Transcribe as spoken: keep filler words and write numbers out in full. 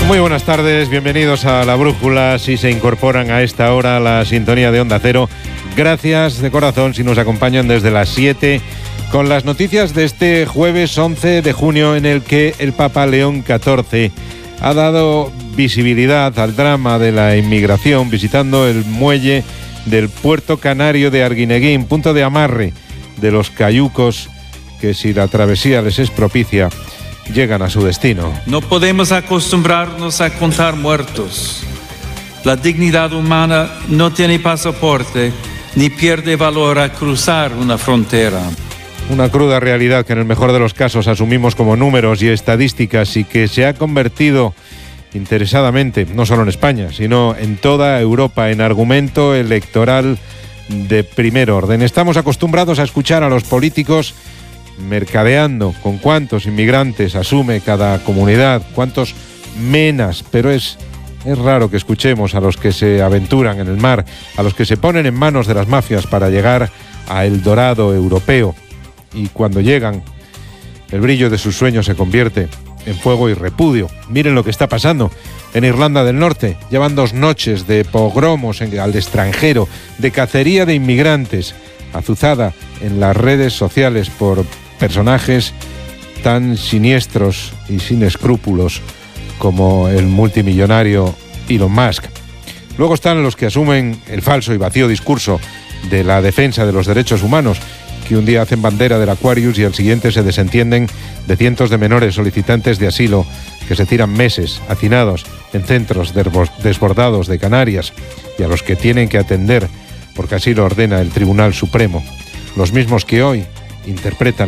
Muy buenas tardes, bienvenidos a La Brújula. Si se incorporan a esta hora a la sintonía de Onda Cero, gracias de corazón si nos acompañan desde las siete con las noticias de este jueves once de junio, en el que el Papa León catorce ha dado visibilidad al drama de la inmigración visitando el muelle del puerto canario de Arguineguín, punto de amarre de los cayucos que, si la travesía les es propicia, llegan a su destino. No podemos acostumbrarnos a contar muertos. La dignidad humana no tiene pasaporte ni pierde valor a cruzar una frontera. Una cruda realidad que en el mejor de los casos asumimos como números y estadísticas, y que se ha convertido interesadamente, no solo en España, sino en toda Europa, en argumento electoral de primer orden. Estamos acostumbrados a escuchar a los políticos mercadeando con cuántos inmigrantes asume cada comunidad, cuántos menas, pero es, es raro que escuchemos a los que se aventuran en el mar, a los que se ponen en manos de las mafias para llegar a El Dorado europeo, y cuando llegan, el brillo de sus sueños se convierte en fuego y repudio. Miren lo que está pasando en Irlanda del Norte. Llevan dos noches de pogromos en, al extranjero, de cacería de inmigrantes, azuzada en las redes sociales por personajes tan siniestros y sin escrúpulos como el multimillonario Elon Musk. Luego están los que asumen el falso y vacío discurso de la defensa de los derechos humanos, que un día hacen bandera del Aquarius y al siguiente se desentienden de cientos de menores solicitantes de asilo que se tiran meses hacinados en centros desbordados de Canarias, y a los que tienen que atender porque así lo ordena el Tribunal Supremo. Los mismos que hoy interpretan